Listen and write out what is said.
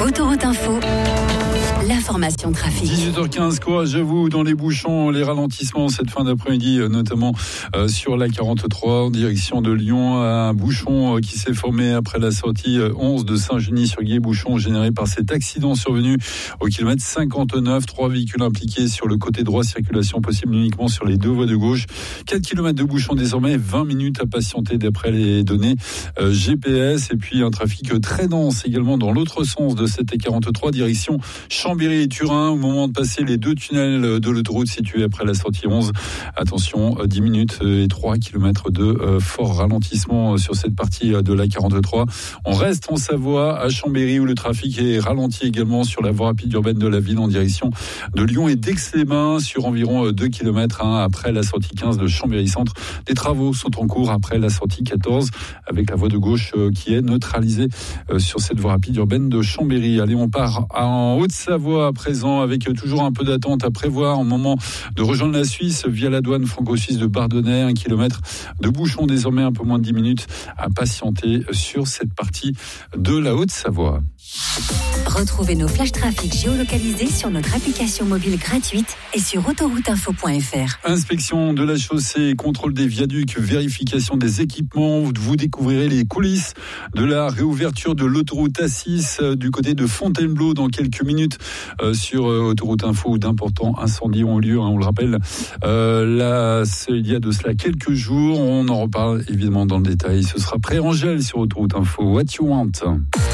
Autoroute Info, l'information trafic. 18h15, courage à vous dans les bouchons, les ralentissements cette fin d'après-midi, notamment sur la 43 en direction de Lyon. Un bouchon qui s'est formé après la sortie 11 de Saint-Genis-sur-Guiers, bouchon généré par cet accident survenu au kilomètre 59. 3 véhicules impliqués sur le côté droit, circulation possible uniquement sur les deux voies de gauche. 4 km de bouchon désormais, 20 minutes à patienter d'après les données GPS. Et puis un trafic très dense également dans l'autre sens de cette 43, direction Chambéry et Turin, au moment de passer les deux tunnels de l'autoroute situés après la sortie 11. Attention, 10 minutes et 3 km de fort ralentissement sur cette partie de la 43. On reste en Savoie, à Chambéry, où le trafic est ralenti également sur la voie rapide urbaine de la ville en direction de Lyon et d'Aix-les-Bains sur environ 2 km après la sortie 15 de Chambéry-Centre. Des travaux sont en cours après la sortie 14 avec la voie de gauche qui est neutralisée sur cette voie rapide urbaine de Chambéry. Allez, on part en Haute-Savoie à présent avec toujours un peu d'attente à prévoir au moment de rejoindre la Suisse via la douane franco-suisse de Bardonnay. 1 kilomètre de bouchon, désormais un peu moins de 10 minutes à patienter sur cette partie de la Haute-Savoie. Retrouvez nos flash trafic géolocalisés sur notre application mobile gratuite et sur autorouteinfo.fr. Inspection de la chaussée, contrôle des viaducs, vérification des équipements. Vous découvrirez les coulisses de la réouverture de l'autoroute A6 du côté de Fontainebleau dans quelques minutes sur Autoroute Info, où d'importants incendies ont lieu, on le rappelle. Là, il y a de cela quelques jours. On en reparle évidemment dans le détail. Ce sera Pré-Angèle sur Autoroute Info. What you want?